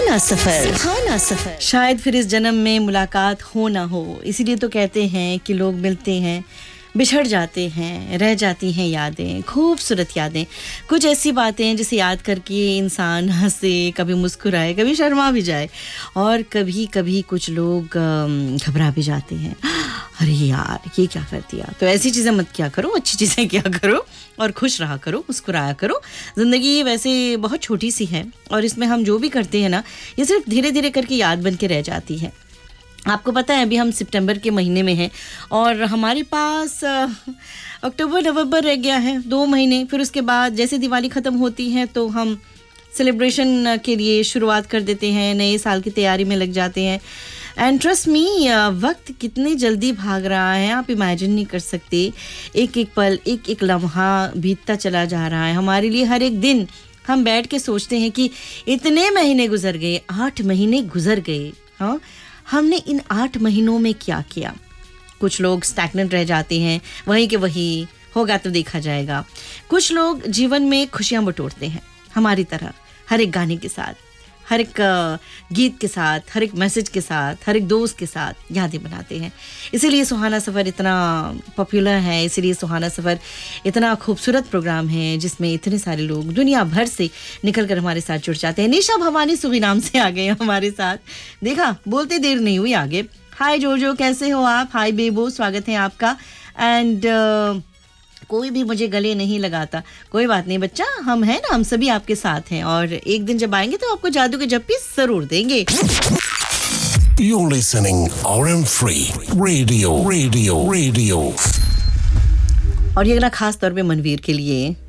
सुहाना सफर शायद फिर इस जन्म में मुलाकात हो ना हो, इसीलिए तो कहते हैं कि लोग मिलते हैं, बिछड़ जाते हैं, रह जाती हैं यादें, खूबसूरत यादें, कुछ ऐसी बातें जिसे याद करके इंसान हंसे, कभी मुस्कुराए, कभी शर्मा भी जाए और कभी कभी कुछ लोग घबरा भी जाते हैं, अरे यार ये क्या कर दिया। तो ऐसी चीज़ें मत किया करो, अच्छी चीज़ें किया करो और खुश रहा करो, मुस्कुराया करो। ज़िंदगी वैसे बहुत छोटी सी है और इसमें हम जो भी करते हैं ना, ये सिर्फ धीरे धीरे करके याद बन के रह जाती है। आपको पता है अभी हम सितंबर के महीने में हैं और हमारे पास अक्टूबर नवंबर रह गया है, 2 महीने। फिर उसके बाद जैसे दिवाली ख़त्म होती है तो हम सेलिब्रेशन के लिए शुरुआत कर देते हैं, नए साल की तैयारी में लग जाते हैं। एंड ट्रस्ट मी, वक्त कितनी जल्दी भाग रहा है आप इमेजिन नहीं कर सकते। एक एक पल, एक एक लम्हा बीतता चला जा रहा है हमारे लिए। हर एक दिन हम बैठ के सोचते हैं कि इतने महीने गुजर गए, 8 महीने गुजर गए। हाँ, हमने इन 8 महीनों में क्या किया। कुछ लोग स्टैग्नेंट रह जाते हैं, वहीं के वही होगा तो देखा जाएगा। कुछ लोग जीवन में खुशियां बटोरते हैं हमारी तरह, हर एक गाने के साथ, हर एक गीत के साथ, हर एक मैसेज के साथ, हर एक दोस्त के साथ यादें बनाते हैं। इसीलिए सुहाना सफ़र इतना पॉपुलर है, इसीलिए सुहाना सफ़र इतना खूबसूरत प्रोग्राम है जिसमें इतने सारे लोग दुनिया भर से निकल कर हमारे साथ जुड़ जाते हैं। निशा भवानी सुरीनाम से आ गए हमारे साथ, देखा बोलते देर नहीं हुई आगे। हाय जोजो, कैसे हो आप? हाय बेबो, स्वागत है आपका। एंड कोई भी मुझे गले नहीं लगाता, कोई बात नहीं बच्चा, हम हैं ना, हम सभी आपके साथ हैं और एक दिन जब आएंगे तो आपको जादू के जप्पी जरूर देंगे। You're listening RM3 Radio. और ये गाना खास तौर पे मनवीर के लिए